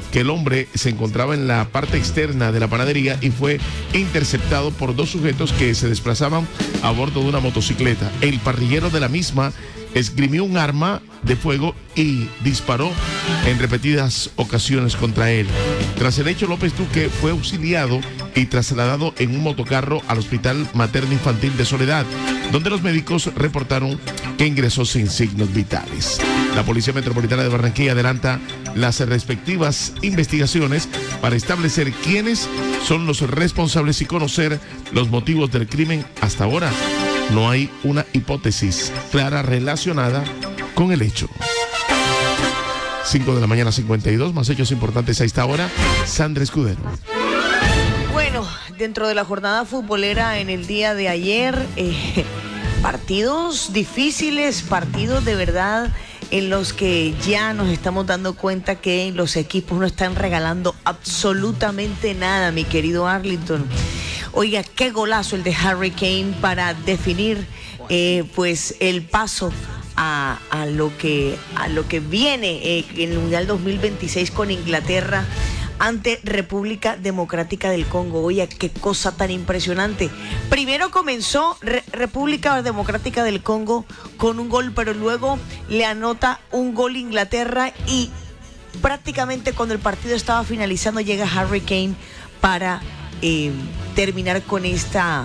que el hombre se encontraba en la parte externa de la panadería y fue interceptado por dos sujetos que se desplazaban a bordo de una motocicleta. El parrillero de la misma esgrimió un arma de fuego y disparó en repetidas ocasiones contra él. Tras el hecho, López Duque fue auxiliado y trasladado en un motocarro al Hospital Materno Infantil de Soledad, donde los médicos reportaron que ingresó sin signos vitales. La Policía Metropolitana de Barranquilla adelanta las respectivas investigaciones para establecer quiénes son los responsables y conocer los motivos del crimen. Hasta ahora no hay una hipótesis clara relacionada con el hecho. 5 de la mañana 52, más hechos importantes a esta hora. Sandra Escudero. Bueno, dentro de la jornada futbolera en el día de ayer, partidos difíciles, partidos de verdad en los que ya nos estamos dando cuenta que los equipos no están regalando absolutamente nada, mi querido Arlington. Oiga, qué golazo el de Harry Kane para definir pues el paso a lo que viene en el Mundial 2026 con Inglaterra ante República Democrática del Congo. Oye, qué cosa tan impresionante. Primero comenzó República Democrática del Congo con un gol, pero luego le anota un gol Inglaterra y prácticamente cuando el partido estaba finalizando llega Harry Kane para terminar con esta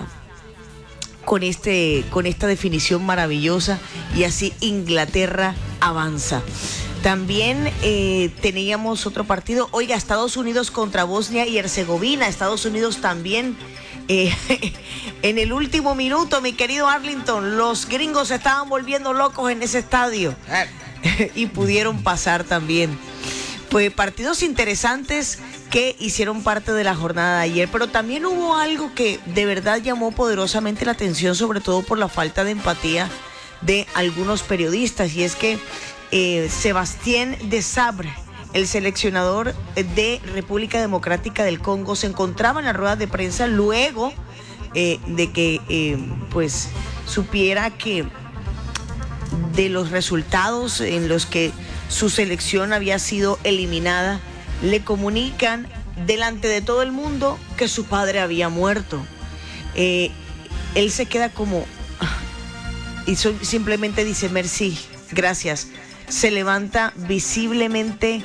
definición maravillosa y así Inglaterra avanza. También teníamos otro partido, oiga, Estados Unidos contra Bosnia y Herzegovina. Estados Unidos también en el último minuto, mi querido Arlington, los gringos se estaban volviendo locos en ese estadio y pudieron pasar también. Pues partidos interesantes que hicieron parte de la jornada de ayer, pero también hubo algo que de verdad llamó poderosamente la atención, sobre todo por la falta de empatía de algunos periodistas, y es que Sebastien Desabre, el seleccionador de República Democrática del Congo, se encontraba en la rueda de prensa luego de que pues supiera que de los resultados en los que su selección había sido eliminada. Le comunican delante de todo el mundo que su padre había muerto. Él se queda como y simplemente dice merci, gracias. Se levanta visiblemente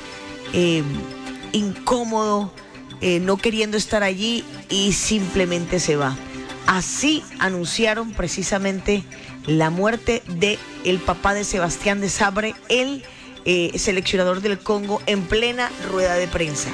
incómodo, no queriendo estar allí, y simplemente se va. Así anunciaron precisamente la muerte de el papá de Sebastián Desabre, el seleccionador del Congo, en plena rueda de prensa.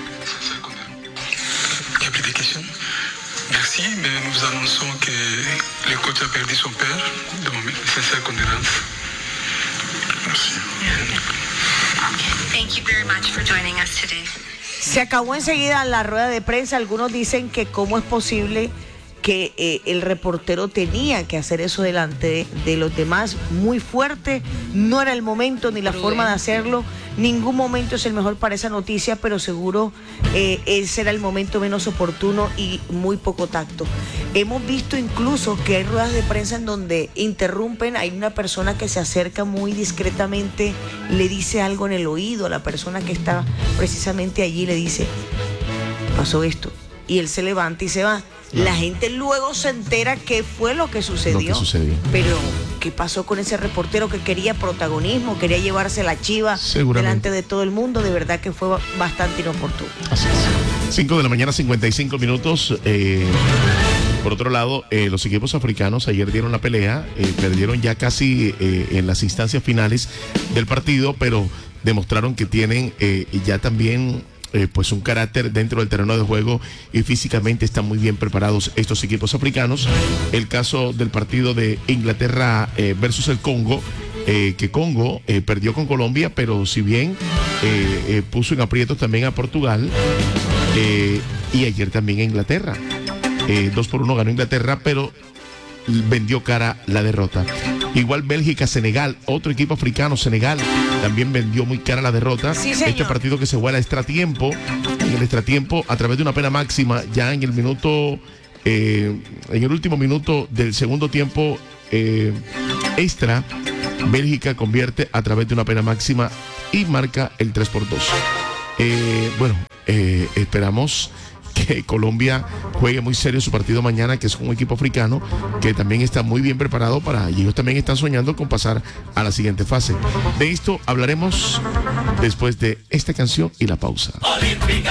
Merci, mais nous annonçons que le coach a perdu son père. De mon sincère condolence. Merci. Thank you very much for joining us today. Se acabó enseguida la rueda de prensa. Algunos dicen que cómo es posible que el reportero tenía que hacer eso delante de los demás. Muy fuerte, no era el momento ni la forma de hacerlo. Ningún momento es el mejor para esa noticia, pero seguro ese era el momento menos oportuno y muy poco tacto. Hemos visto incluso que hay ruedas de prensa en donde interrumpen, hay una persona que se acerca muy discretamente, le dice algo en el oído a la persona que está precisamente allí, le dice, pasó esto, y él se levanta y se va. La gente luego se entera qué fue lo que sucedió. Pero ¿qué pasó con ese reportero que quería protagonismo, quería llevarse la chiva delante de todo el mundo? De verdad que fue bastante inoportuno. Así es. 5 de la mañana, 55 minutos. Por otro lado, los equipos africanos ayer dieron la pelea, perdieron ya casi en las instancias finales del partido, pero demostraron que tienen ya también pues un carácter dentro del terreno de juego y físicamente están muy bien preparados estos equipos africanos. El caso del partido de Inglaterra versus el Congo, que Congo perdió con Colombia, pero si bien puso en aprietos también a Portugal, y ayer también a Inglaterra. 2-1 ganó Inglaterra, pero vendió cara la derrota. Igual Bélgica, Senegal, otro equipo africano, Senegal, también vendió muy cara la derrota. Sí, este partido que se juega al extratiempo, en el extratiempo a través de una pena máxima, ya en el minuto, en el último minuto del segundo tiempo extra, Bélgica convierte a través de una pena máxima y marca el 3-2. Bueno, esperamos que Colombia juegue muy serio su partido mañana, que es un equipo africano que también está muy bien preparado y ellos también están soñando con pasar a la siguiente fase. De esto hablaremos después de esta canción y la pausa.